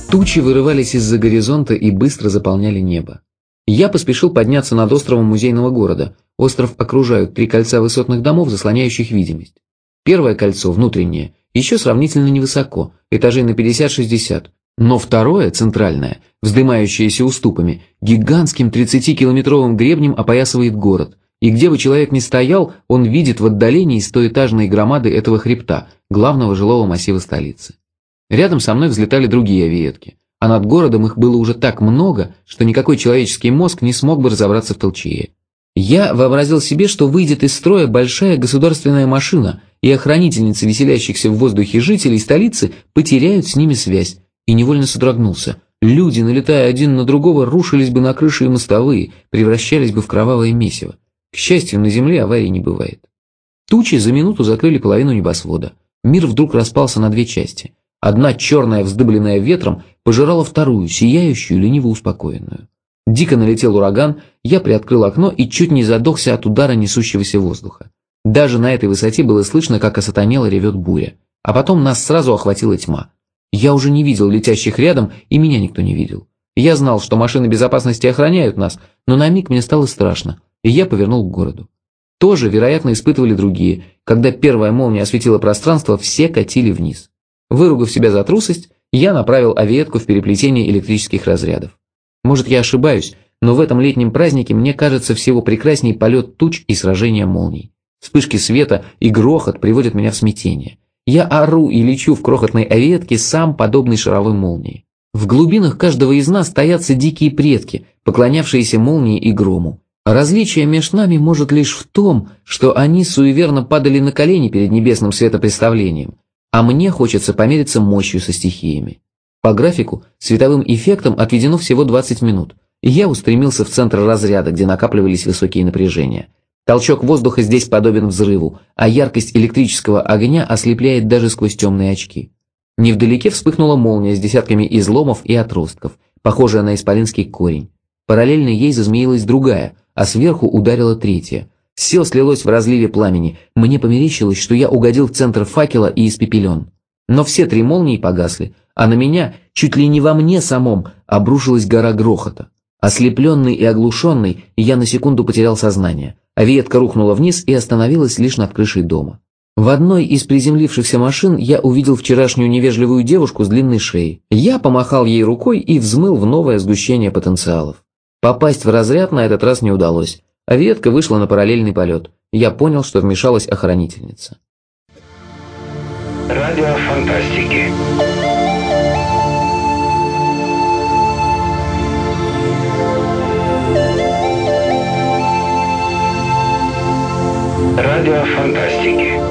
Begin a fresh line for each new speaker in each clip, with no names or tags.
Тучи вырывались из-за горизонта и быстро заполняли небо. Я поспешил подняться над островом музейного города. Остров окружают 3 кольца высотных домов, заслоняющих видимость. Первое кольцо, внутреннее, еще сравнительно невысоко, этажей на 50-60. Но второе, центральное, вздымающееся уступами, гигантским 30-километровым гребнем опоясывает город. И где бы человек ни стоял, он видит в отдалении 100-этажные громады этого хребта, главного жилого массива столицы. Рядом со мной взлетали другие авиетки, а над городом их было уже так много, что никакой человеческий мозг не смог бы разобраться в толчее. Я вообразил себе, что выйдет из строя большая государственная машина, и охранительницы веселящихся в воздухе жителей столицы потеряют с ними связь, и невольно содрогнулся. Люди, налетая один на другого, рушились бы на крыши и мостовые, превращались бы в кровавое месиво. К счастью, на земле аварий не бывает. Тучи за минуту закрыли половину небосвода. Мир вдруг распался на 2 части. Одна, черная, вздыбленная ветром, пожирала вторую, сияющую, лениво успокоенную. Дико налетел ураган, я приоткрыл окно и чуть не задохся от удара несущегося воздуха. Даже на этой высоте было слышно, как осатанело ревет буря. А потом нас сразу охватила тьма. Я уже не видел летящих рядом, и меня никто не видел. Я знал, что машины безопасности охраняют нас, но на миг мне стало страшно, и я повернул к городу. Тоже, вероятно, испытывали другие. Когда первая молния осветила пространство, все катили вниз. Выругав себя за трусость, я направил авиетку в переплетение электрических разрядов. Может, я ошибаюсь, но в этом летнем празднике мне кажется всего прекрасней полет туч и сражение молний. Вспышки света и грохот приводят меня в смятение. Я ору и лечу в крохотной авиетке, сам подобный шаровой молнии. В глубинах каждого из нас таятся дикие предки, поклонявшиеся молнии и грому. А различие между нами может лишь в том, что они суеверно падали на колени перед небесным светопреставлением, а мне хочется помериться мощью со стихиями. По графику световым эффектам отведено всего 20 минут, и я устремился в центр разряда, где накапливались высокие напряжения. Толчок воздуха здесь подобен взрыву, а яркость электрического огня ослепляет даже сквозь темные очки. Невдалеке вспыхнула молния с десятками изломов и отростков, похожая на исполинский корень. Параллельно ей зазмеилась другая, а сверху ударила третья. Все слилось в разливе пламени, мне померещилось, что я угодил в центр факела и испепелен. Но все 3 молнии погасли, а на меня, чуть ли не во мне самом, обрушилась гора грохота. Ослепленный и оглушенный, я на секунду потерял сознание. Авиетка рухнула вниз и остановилась лишь над крышей дома. В одной из приземлившихся машин я увидел вчерашнюю невежливую девушку с длинной шеей. Я помахал ей рукой и взмыл в новое сгущение потенциалов. Попасть в разряд на этот раз не удалось. Авиетка вышла на параллельный полет. Я понял, что вмешалась охранительница.
Радио фантастики. Радио фантастики.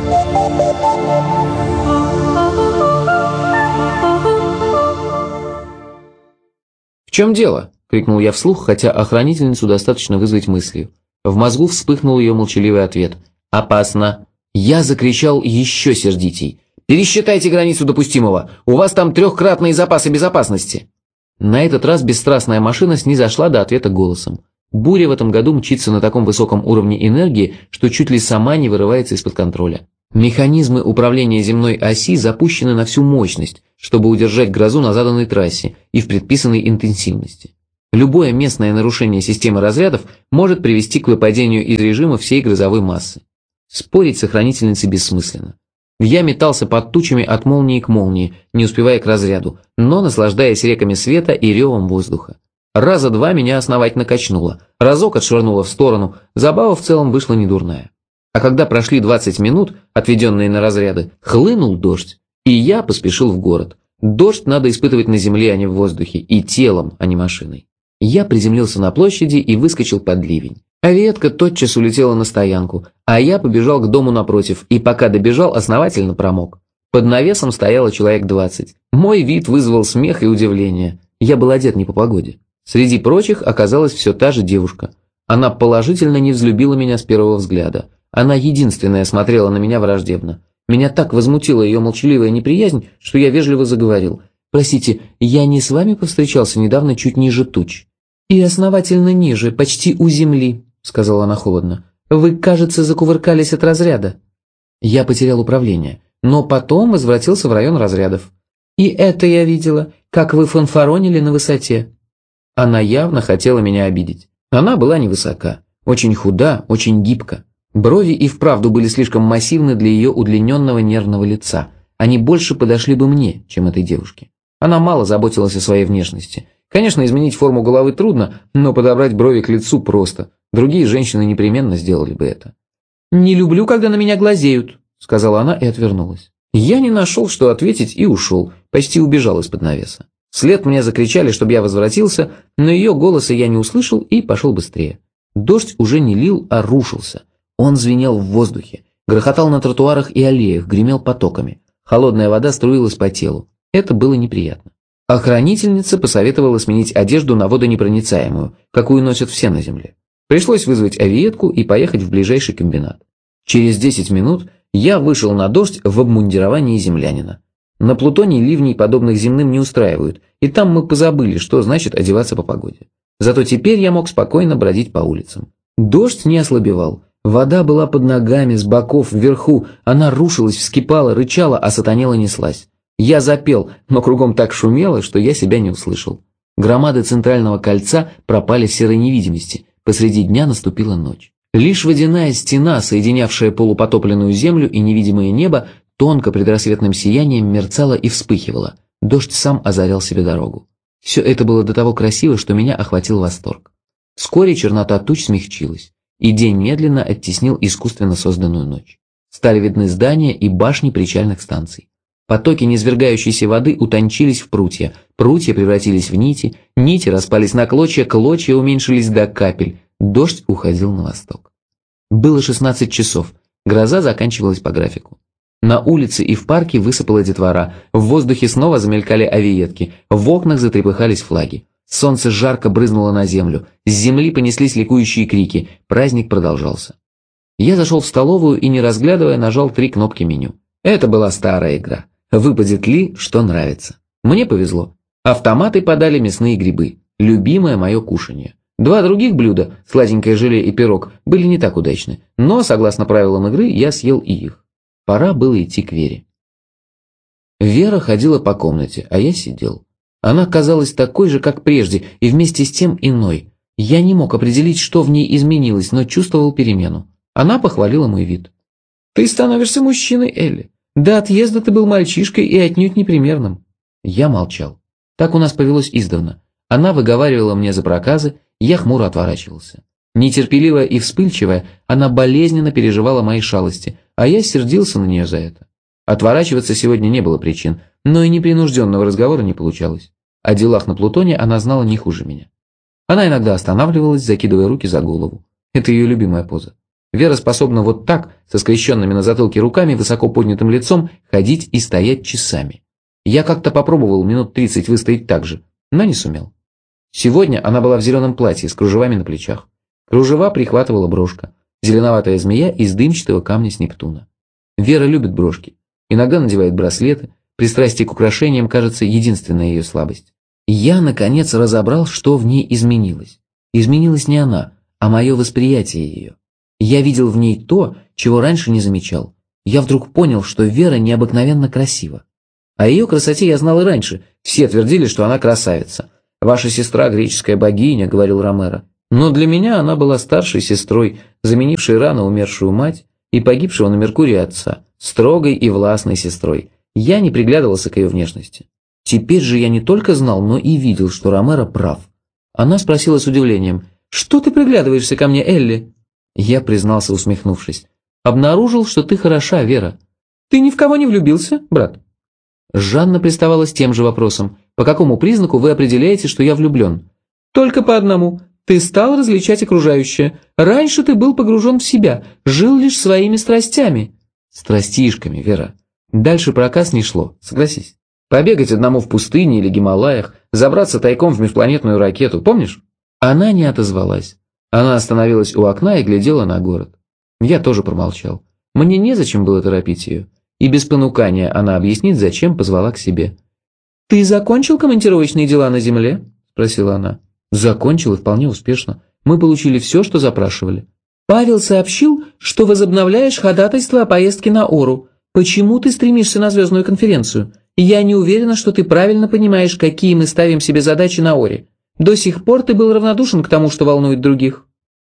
«В чем дело?» — крикнул я вслух, хотя охранительницу достаточно вызвать мыслью. В мозгу вспыхнул ее молчаливый ответ. «Опасно!» Я закричал еще сердитей. «Пересчитайте границу допустимого! У вас там 3-кратные запасы безопасности!» На этот раз бесстрастная машина снизошла до ответа голосом. Буря в этом году мчится на таком высоком уровне энергии, что чуть ли сама не вырывается из-под контроля. Механизмы управления земной оси запущены на всю мощность, чтобы удержать грозу на заданной трассе и в предписанной интенсивности. Любое местное нарушение системы разрядов может привести к выпадению из режима всей грозовой массы. Спорить с охранительницей бессмысленно. Я метался под тучами от молнии к молнии, не успевая к разряду, но наслаждаясь реками света и ревом воздуха. Раза 2 меня основательно качнуло, разок отшвырнуло в сторону, забава в целом вышла недурная. А когда прошли 20 минут, отведенные на разряды, хлынул дождь, и я поспешил в город. Дождь надо испытывать на земле, а не в воздухе, и телом, а не машиной. Я приземлился на площади и выскочил под ливень. Авиетка тотчас улетела на стоянку, а я побежал к дому напротив, и пока добежал, основательно промок. Под навесом стояло человек 20. Мой вид вызвал смех и удивление. Я был одет не по погоде. Среди прочих оказалась все та же девушка. Она положительно не взлюбила меня с первого взгляда. Она единственная смотрела на меня враждебно. Меня так возмутила ее молчаливая неприязнь, что я вежливо заговорил. «Простите, я не с вами повстречался недавно чуть ниже туч?» «И основательно ниже, почти у земли», — сказала она холодно. «Вы, кажется, закувыркались от разряда». Я потерял управление, но потом возвратился в район разрядов. «И это я видела, как вы фанфаронили на высоте». Она явно хотела меня обидеть. Она была невысока, очень худа, очень гибка. Брови и вправду были слишком массивны для ее удлиненного нервного лица. Они больше подошли бы мне, чем этой девушке. Она мало заботилась о своей внешности. Конечно, изменить форму головы трудно, но подобрать брови к лицу просто. Другие женщины непременно сделали бы это. «Не люблю, когда на меня глазеют», — сказала она и отвернулась. Я не нашел, что ответить, и ушел, почти убежал из-под навеса. Вслед мне закричали, чтобы я возвратился, но ее голоса я не услышал и пошел быстрее. Дождь уже не лил, а рушился. Он звенел в воздухе, грохотал на тротуарах и аллеях, гремел потоками. Холодная вода струилась по телу. Это было неприятно. Охранительница посоветовала сменить одежду на водонепроницаемую, какую носят все на земле. Пришлось вызвать авиетку и поехать в ближайший комбинат. Через 10 минут я вышел на дождь в обмундировании землянина. На Плутоне ливней, подобных земным, не устраивают, и там мы позабыли, что значит одеваться по погоде. Зато теперь я мог спокойно бродить по улицам. Дождь не ослабевал. Вода была под ногами, с боков, вверху. Она рушилась, вскипала, рычала, а сатанела неслась. Я запел, но кругом так шумело, что я себя не услышал. Громады центрального кольца пропали в серой невидимости. Посреди дня наступила ночь. Лишь водяная стена, соединявшая полупотопленную землю и невидимое небо, тонко предрассветным сиянием мерцала и вспыхивала. Дождь сам озарял себе дорогу. Все это было до того красиво, что меня охватил восторг. Вскоре чернота туч смягчилась, и день медленно оттеснил искусственно созданную ночь. Стали видны здания и башни причальных станций. Потоки низвергающейся воды утончились в прутья, прутья превратились в нити, нити распались на клочья, клочья уменьшились до капель. Дождь уходил на восток. Было 16 часов, гроза заканчивалась по графику. На улице и в парке высыпала детвора, в воздухе снова замелькали авиетки, в окнах затрепыхались флаги. Солнце жарко брызнуло на землю, с земли понеслись ликующие крики, праздник продолжался. Я зашел в столовую и, не разглядывая, нажал 3 кнопки меню. Это была старая игра. Выпадет ли, что нравится. Мне повезло. Автоматы подали мясные грибы, любимое мое кушанье. 2 других блюда, сладенькое желе и пирог, были не так удачны, но, согласно правилам игры, я съел и их. Пора было идти к Вере. Вера ходила по комнате, а я сидел. Она казалась такой же, как прежде, и вместе с тем иной. Я не мог определить, что в ней изменилось, но чувствовал перемену. Она похвалила мой вид. «Ты становишься мужчиной, Элли. До отъезда ты был мальчишкой и отнюдь непримерным». Я молчал. Так у нас повелось издавна. Она выговаривала мне за проказы, я хмуро отворачивался. Нетерпеливая и вспыльчивая, она болезненно переживала мои шалости, а я сердился на нее за это. Отворачиваться сегодня не было причин, но и непринужденного разговора не получалось. О делах на Плутоне она знала не хуже меня. Она иногда останавливалась, закидывая руки за голову. Это ее любимая поза. Вера способна вот так, со скрещенными на затылке руками, высоко поднятым лицом, ходить и стоять часами. Я как-то попробовал минут 30 выстоять так же, но не сумел. Сегодня она была в зеленом платье с кружевами на плечах. Кружева прихватывала брошка, зеленоватая змея из дымчатого камня с Нептуна. Вера любит брошки, иногда надевает браслеты, пристрастие к украшениям, кажется, единственная ее слабость. Я, наконец, разобрал, что в ней изменилось. Изменилась не она, а мое восприятие ее. Я видел в ней то, чего раньше не замечал. Я вдруг понял, что Вера необыкновенно красива. О ее красоте я знал и раньше, все твердили, что она красавица. «Ваша сестра греческая богиня», — говорил Ромеро. Но для меня она была старшей сестрой, заменившей рано умершую мать и погибшего на Меркурии отца, строгой и властной сестрой. Я не приглядывался к ее внешности. Теперь же я не только знал, но и видел, что Ромеро прав. Она спросила с удивлением: «Что ты приглядываешься ко мне, Элли?» Я признался, усмехнувшись: «Обнаружил, что ты хороша, Вера». «Ты ни в кого не влюбился, брат?» Жанна приставала с тем же вопросом: «По какому признаку вы определяете, что я влюблен?» «Только по одному. Ты стал различать окружающее. Раньше ты был погружен в себя, жил лишь своими страстями». «Страстишками, Вера. Дальше проказ не шло, согласись. Побегать одному в пустыне или Гималаях, забраться тайком в межпланетную ракету, помнишь?» Она не отозвалась. Она остановилась у окна и глядела на город. Я тоже промолчал. Мне незачем было торопить ее. И без понукания она объяснит, зачем позвала к себе. «Ты закончил командировочные дела на Земле?» – спросила она. «Закончил, и вполне успешно. Мы получили все, что запрашивали». «Павел сообщил, что возобновляешь ходатайство о поездке на Ору. Почему ты стремишься на звездную конференцию? Я не уверена, что ты правильно понимаешь, какие мы ставим себе задачи на Оре. До сих пор ты был равнодушен к тому, что волнует других».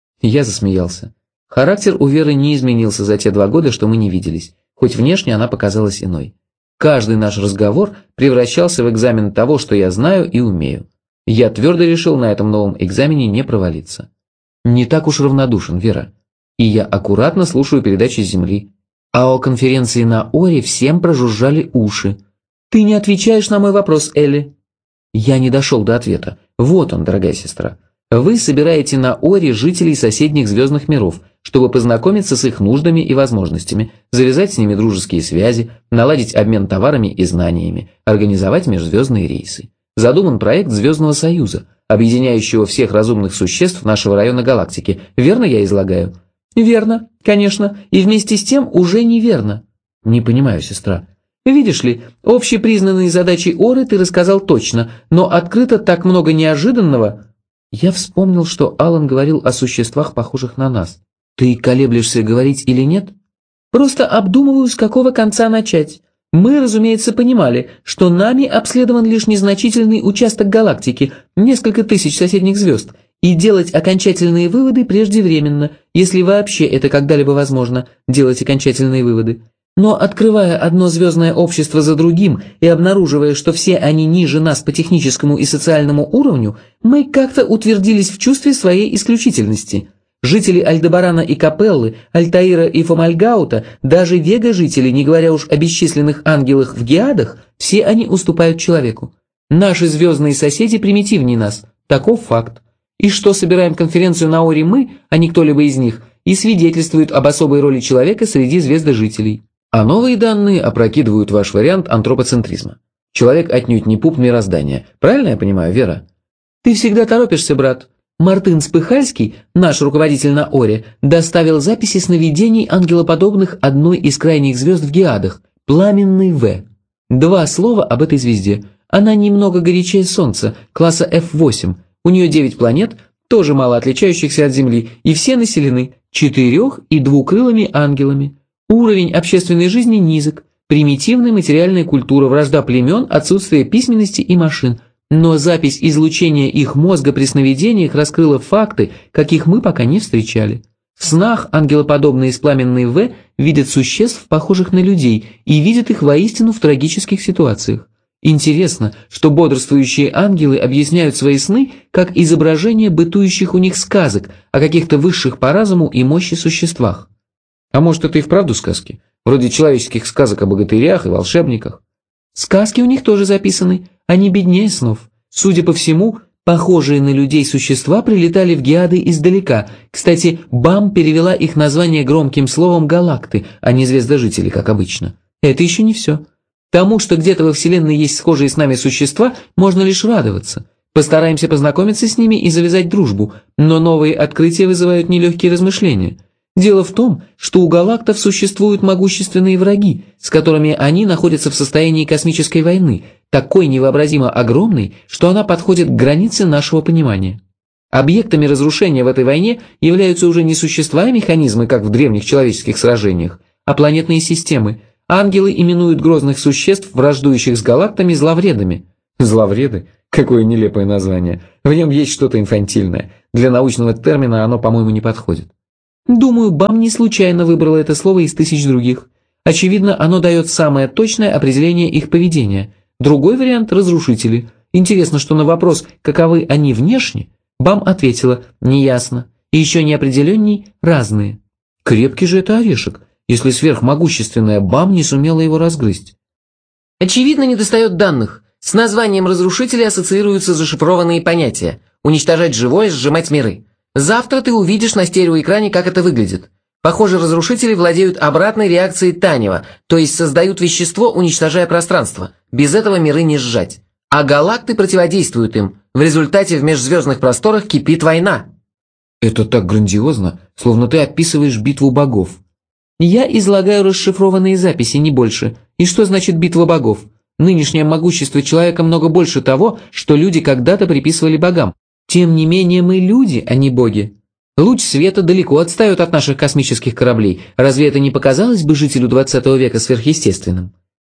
Я засмеялся. Характер у Веры не изменился за те 2 года, что мы не виделись, хоть внешне она показалась иной. Каждый наш разговор превращался в экзамен того, что я знаю и умею. Я твердо решил на этом новом экзамене не провалиться. Не так уж равнодушен, Вера. И я аккуратно слушаю передачи с Земли. А о конференции на Оре всем прожужжали уши. «Ты не отвечаешь на мой вопрос, Элли». Я не дошел до ответа. Вот он, дорогая сестра. Вы собираете на Оре жителей соседних звездных миров, чтобы познакомиться с их нуждами и возможностями, завязать с ними дружеские связи, наладить обмен товарами и знаниями, организовать межзвездные рейсы. Задуман проект Звездного Союза, объединяющего всех разумных существ нашего района галактики. Верно я излагаю? Верно, конечно, и вместе с тем уже неверно. Не понимаю, сестра. Видишь ли, общепризнанные задачи Оры ты рассказал точно, но открыто так много неожиданного. Я вспомнил, что Алан говорил о существах, похожих на нас. Ты колеблешься, говорить или нет? Просто обдумываю, с какого конца начать. Мы, разумеется, понимали, что нами обследован лишь незначительный участок галактики, несколько тысяч соседних звезд, и делать окончательные выводы преждевременно, если вообще это когда-либо возможно, делать окончательные выводы. Но открывая одно звездное общество за другим и обнаруживая, что все они ниже нас по техническому и социальному уровню, мы как-то утвердились в чувстве своей исключительности. Жители Альдебарана и Капеллы, Альтаира и Фомальгаута, даже вега-жители, не говоря уж о бесчисленных ангелах в Геадах, все они уступают человеку. Наши звездные соседи примитивнее нас, таков факт. И что собираем конференцию на Оре мы, а не кто-либо из них, и свидетельствует об особой роли человека среди звездожителей. А новые данные опрокидывают ваш вариант антропоцентризма. Человек отнюдь не пуп мироздания. Правильно я понимаю, Вера? Ты всегда торопишься, брат. Мартын Спыхальский, наш руководитель на Оре, доставил записи сновидений ангелоподобных одной из крайних звезд в Геадах, пламенный В. 2 слова об этой звезде. Она немного горячее Солнца, класса F8. У нее 9 планет, тоже мало отличающихся от Земли, и все населены 4- и 2-крылыми ангелами. Уровень общественной жизни низок, примитивная материальная культура, вражда племен, отсутствие письменности и машин. Но запись излучения их мозга при сновидениях раскрыла факты, каких мы пока не встречали. В снах ангелоподобные пламенные В видят существ, похожих на людей, и видят их воистину в трагических ситуациях. Интересно, что бодрствующие ангелы объясняют свои сны как изображение бытующих у них сказок о каких-то высших по разуму и мощи существах. А может, это и вправду сказки? Вроде человеческих сказок о богатырях и волшебниках. Сказки у них тоже записаны, они беднее снов. Судя по всему, похожие на людей существа прилетали в Геады издалека. Кстати, БАМ перевела их название громким словом «галакты», а не звездожители, как обычно. Это еще не все. Тому, что где-то во Вселенной есть схожие с нами существа, можно лишь радоваться. Постараемся познакомиться с ними и завязать дружбу, но новые открытия вызывают нелегкие размышления. Дело в том, что у галактов существуют могущественные враги, с которыми они находятся в состоянии космической войны, такой невообразимо огромной, что она подходит к границе нашего понимания. Объектами разрушения в этой войне являются уже не существа и механизмы, как в древних человеческих сражениях, а планетные системы. Ангелы именуют грозных существ, враждующих с галактами, зловредами. Зловреды? Какое нелепое название. В нем есть что-то инфантильное. Для научного термина оно, по-моему, не подходит. Думаю, БАМ не случайно выбрала это слово из тысяч других. Очевидно, оно дает самое точное определение их поведения. Другой вариант – разрушители. Интересно, что на вопрос, каковы они внешне, БАМ ответила «неясно». И еще неопределенней – разные. Крепкий же это орешек, если сверхмогущественная БАМ не сумела его разгрызть. Очевидно, недостает данных. С названием разрушителей ассоциируются зашифрованные понятия. Уничтожать живое, сжимать миры. Завтра ты увидишь на стереоэкране, как это выглядит. Похоже, разрушители владеют обратной реакцией Танева, то есть создают вещество, уничтожая пространство. Без этого миры не сжать. А галакты противодействуют им. В результате в межзвездных просторах кипит война. Это так грандиозно, словно ты описываешь битву богов. Я излагаю расшифрованные записи, не больше. И что значит битва богов? Нынешнее могущество человека много больше того, что люди когда-то приписывали богам. Тем не менее мы люди, а не боги. Луч света далеко отстает от наших космических кораблей. Разве это не показалось бы жителю 20 века сверхъестественным?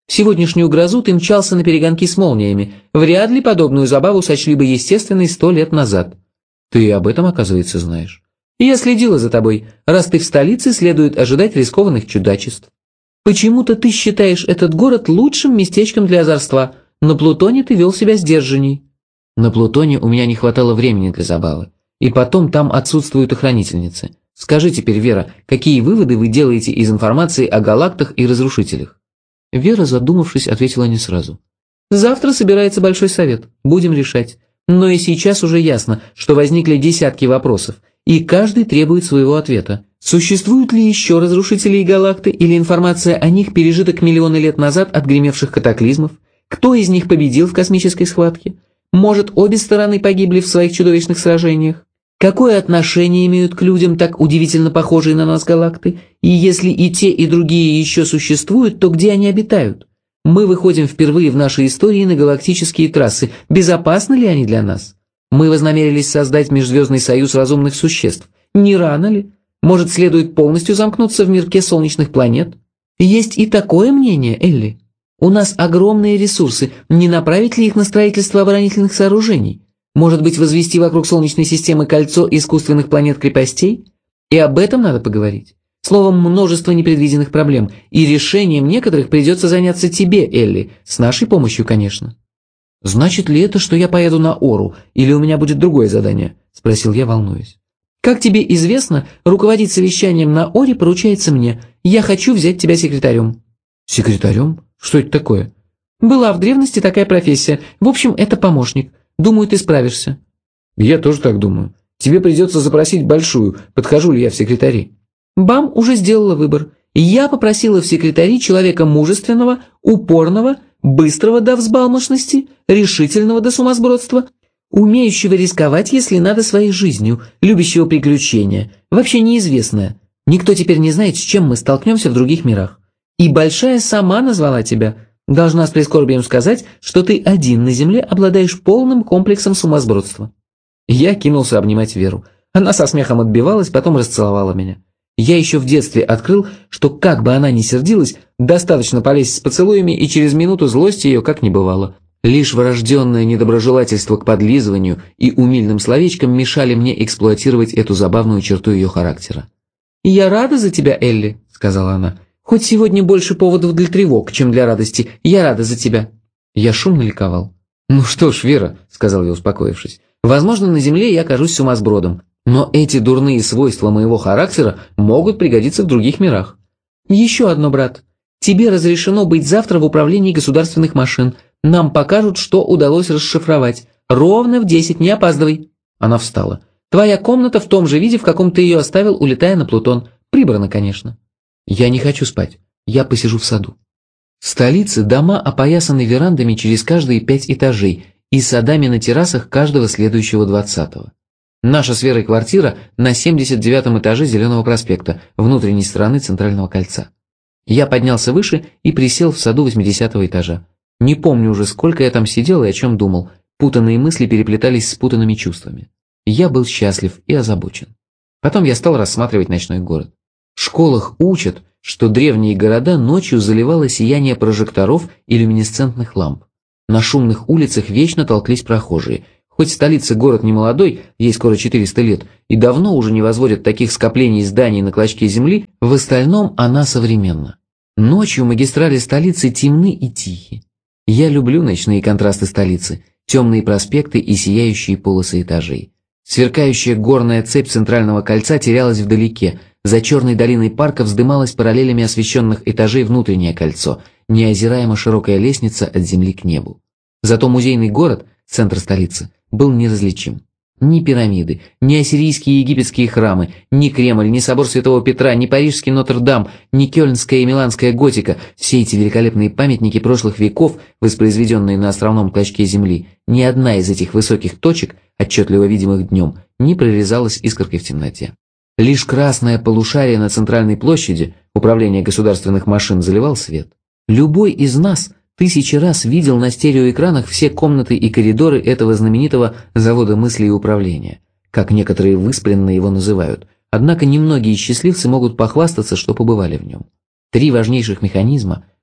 В сегодняшнюю грозу ты мчался на перегонки с молниями. Вряд ли подобную забаву сочли бы естественной 100 лет назад. Ты и об этом, оказывается, знаешь. Я следила за тобой. Раз ты в столице, следует ожидать рискованных чудачеств. Почему-то ты считаешь этот город лучшим местечком для озорства. На Плутоне ты вел себя сдержанней. На Плутоне у меня не хватало времени для забавы. И потом там отсутствуют охранительницы. Скажи теперь, Вера, какие выводы вы делаете из информации о галактах и разрушителях? Вера, задумавшись, ответила не сразу. Завтра собирается большой совет. Будем решать. Но и сейчас уже ясно, что возникли десятки вопросов, и каждый требует своего ответа. Существуют ли еще разрушители и галакты, или информация о них пережиток миллионы лет назад от гремевших катаклизмов? Кто из них победил в космической схватке? Может, обе стороны погибли в своих чудовищных сражениях? Какое отношение имеют к людям так удивительно похожие на нас галакты? И если и те, и другие еще существуют, то где они обитают? Мы выходим впервые в нашей истории на галактические трассы. Безопасны ли они для нас? Мы вознамерились создать межзвездный союз разумных существ. Не рано ли? Может, следует полностью замкнуться в мирке солнечных планет? Есть и такое мнение, Элли. У нас огромные ресурсы. Не направить ли их на строительство оборонительных сооружений? Может быть, возвести вокруг Солнечной системы кольцо искусственных планет-крепостей? И об этом надо поговорить. Словом, множество непредвиденных проблем, и решением некоторых придется заняться тебе, Элли, с нашей помощью, конечно. «Значит ли это, что я поеду на Ору, или у меня будет другое задание?» – спросил я, волнуясь. «Как тебе известно, руководить совещанием на Оре поручается мне. Я хочу взять тебя секретарем». «Секретарем? Что это такое?» «Была в древности такая профессия. В общем, это помощник. Думаю, ты справишься». «Я тоже так думаю. Тебе придется запросить большую, подхожу ли я в секретари». БАМ уже сделала выбор. Я попросила в секретари человека мужественного, упорного, быстрого до взбалмошности, решительного до сумасбродства, умеющего рисковать, если надо, своей жизнью, любящего приключения, вообще неизвестное. Никто теперь не знает, с чем мы столкнемся в других мирах. И Большая сама назвала тебя. Должна с прискорбием сказать, что ты один на Земле обладаешь полным комплексом сумасбродства». Я кинулся обнимать Веру. Она со смехом отбивалась, потом расцеловала меня. Я еще в детстве открыл, что как бы она ни сердилась, достаточно полезть с поцелуями, и через минуту злости ее как не бывало. Лишь врожденное недоброжелательство к подлизыванию и умильным словечкам мешали мне эксплуатировать эту забавную черту ее характера. «Я рада за тебя, Элли», — сказала она. «Хоть сегодня больше поводов для тревог, чем для радости. Я рада за тебя». Я шумно ликовал. «Ну что ж, Вера», — сказал я, успокоившись, — «возможно, на Земле я кажусь сумасбродом, но эти дурные свойства моего характера могут пригодиться в других мирах». «Еще одно, брат. Тебе разрешено быть завтра в управлении государственных машин. Нам покажут, что удалось расшифровать. Ровно в 10, не опаздывай». Она встала. «Твоя комната в том же виде, в каком ты ее оставил, улетая на Плутон. Прибрана, конечно». «Я не хочу спать. Я посижу в саду». В столице дома опоясаны верандами через каждые 5 этажей и садами на террасах каждого следующего 20-го. Наша с Верой квартира на 79-м этаже Зеленого проспекта, внутренней стороны Центрального кольца. Я поднялся выше и присел в саду 80-го этажа. Не помню уже, сколько я там сидел и о чем думал. Путанные мысли переплетались с путанными чувствами. Я был счастлив и озабочен. Потом я стал рассматривать ночной город. В школах учат, что древние города ночью заливало сияние прожекторов и люминесцентных ламп. На шумных улицах вечно толклись прохожие. Хоть столица город не молодой, ей скоро 400 лет, и давно уже не возводят таких скоплений зданий на клочке земли, в остальном она современна. Ночью магистрали столицы темны и тихи. Я люблю ночные контрасты столицы, темные проспекты и сияющие полосы этажей. Сверкающая горная цепь Центрального кольца терялась вдалеке, за черной долиной парка вздымалась параллелями освещенных этажей внутреннее кольцо, неозираемо широкая лестница от земли к небу. Зато музейный город, центр столицы, был неразличим. Ни пирамиды, ни ассирийские и египетские храмы, ни Кремль, ни собор Святого Петра, ни парижский Нотр-Дам, ни кёльнская и миланская готика, все эти великолепные памятники прошлых веков, воспроизведенные на островном клочке земли, ни одна из этих высоких точек, отчетливо видимых днем, не прорезалась искоркой в темноте. Лишь красное полушарие на центральной площади, управление государственных машин, заливал свет. Любой из нас 1000 раз видел на стереоэкранах все комнаты и коридоры этого знаменитого завода мысли и управления, как некоторые выспренно его называют, однако немногие счастливцы могут похвастаться, что побывали в нем. 3 важнейших механизма,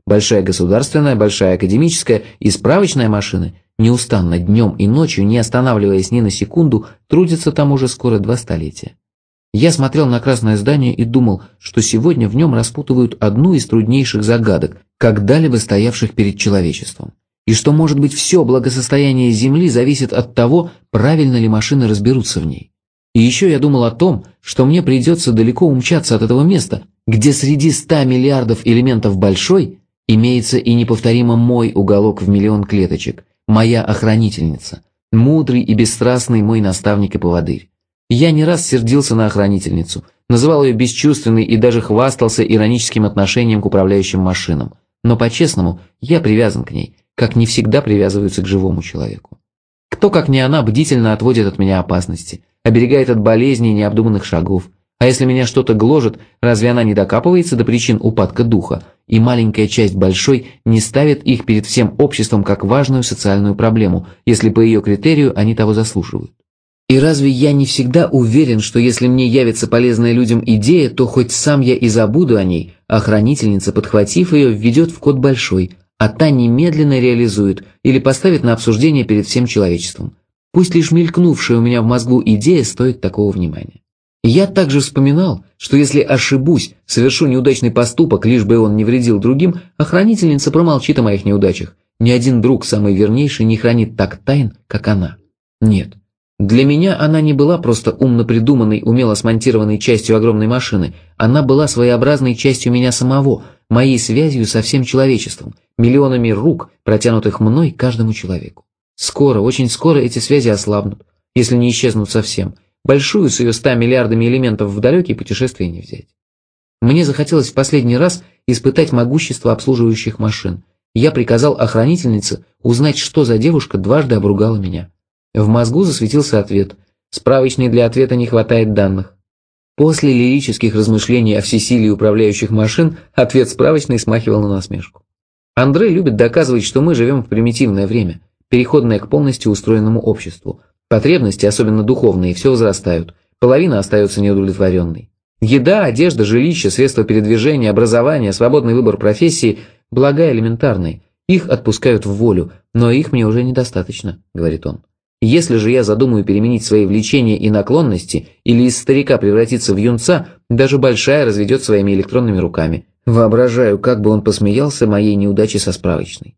Большая государственная, большая академическая и справочная машины неустанно днем и ночью, не останавливаясь ни на секунду, трудятся там уже скоро 2 столетия. Я смотрел на красное здание и думал, что сегодня в нем распутывают одну из труднейших загадок, когда-либо стоявших перед человечеством. И что, может быть, все благосостояние Земли зависит от того, правильно ли машины разберутся в ней. И еще я думал о том, что мне придется далеко умчаться от этого места, где среди 100 миллиардов элементов большой имеется и неповторимо мой уголок в миллион клеточек, моя охранительница, мудрый и бесстрастный мой наставник и поводырь. Я не раз сердился на охранительницу, называл ее бесчувственной и даже хвастался ироническим отношением к управляющим машинам. Но по-честному, я привязан к ней, как не всегда привязываются к живому человеку. Кто, как не она, бдительно отводит от меня опасности, оберегает от болезней и необдуманных шагов. А если меня что-то гложет, разве она не докапывается до причин упадка духа, и маленькая часть большой не ставит их перед всем обществом как важную социальную проблему, если по ее критерию они того заслуживают? И разве я не всегда уверен, что если мне явится полезная людям идея, то хоть сам я и забуду о ней, а хранительница, подхватив ее, введет в код большой, а та немедленно реализует или поставит на обсуждение перед всем человечеством. Пусть лишь мелькнувшая у меня в мозгу идея стоит такого внимания. Я также вспоминал, что если ошибусь, совершу неудачный поступок, лишь бы он не вредил другим, охранительница промолчит о моих неудачах. Ни один друг, самый вернейший, не хранит так тайн, как она. Нет. Для меня она не была просто умно придуманной, умело смонтированной частью огромной машины. Она была своеобразной частью меня самого, моей связью со всем человечеством, миллионами рук, протянутых мной каждому человеку. Скоро, очень скоро эти связи ослабнут, если не исчезнут совсем. Большую с ее 100 миллиардами элементов в далекие путешествия не взять. Мне захотелось в последний раз испытать могущество обслуживающих машин. Я приказал охранительнице узнать, что за девушка дважды обругала меня. В мозгу засветился ответ. Справочной для ответа не хватает данных. После лирических размышлений о всесилии управляющих машин, ответ справочной смахивал на насмешку. Андре любит доказывать, что мы живем в примитивное время, переходное к полностью устроенному обществу. Потребности, особенно духовные, все возрастают, половина остается неудовлетворенной. Еда, одежда, жилище, средства передвижения, образование, свободный выбор профессии – блага элементарные. Их отпускают в волю, но их мне уже недостаточно, говорит он. Если же я задумаю переменить свои влечения и наклонности или из старика превратиться в юнца, даже большая разведет своими электронными руками. Воображаю, как бы он посмеялся моей неудаче со справочной.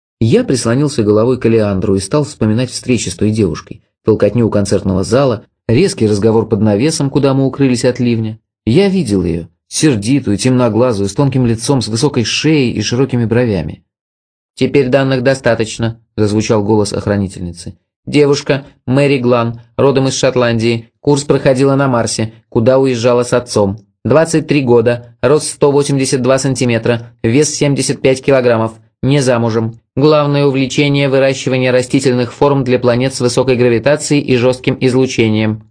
Я прислонился головой к Алеандру и стал вспоминать встречи с той девушкой, толкотню у концертного зала, резкий разговор под навесом, куда мы укрылись от ливня. Я видел ее, сердитую, темноглазую, с тонким лицом, с высокой шеей и широкими бровями. «Теперь данных достаточно», – зазвучал голос охранительницы. «Девушка, Мэри Глан, родом из Шотландии, курс проходила на Марсе, куда уезжала с отцом. 23 года, рост 182 сантиметра, вес 75 килограммов, не замужем. Главное увлечение – выращивание растительных форм для планет с высокой гравитацией и жестким излучением».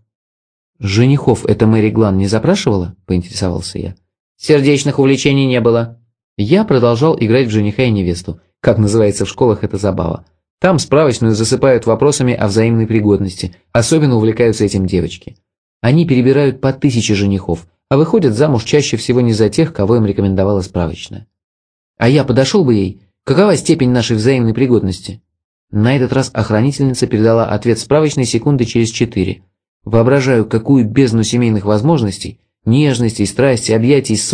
«Женихов эта Мэри Глан не запрашивала?» – поинтересовался я. «Сердечных увлечений не было». Я продолжал играть в жениха и невесту. Как называется в школах эта забава. Там справочную засыпают вопросами о взаимной пригодности. Особенно увлекаются этим девочки. Они перебирают по 1000 женихов, а выходят замуж чаще всего не за тех, кого им рекомендовала справочная. А я подошел бы ей. Какова степень нашей взаимной пригодности? На этот раз охранительница передала ответ справочной секунды через 4. Воображаю, какую бездну семейных возможностей, нежностей, страсти, объятий,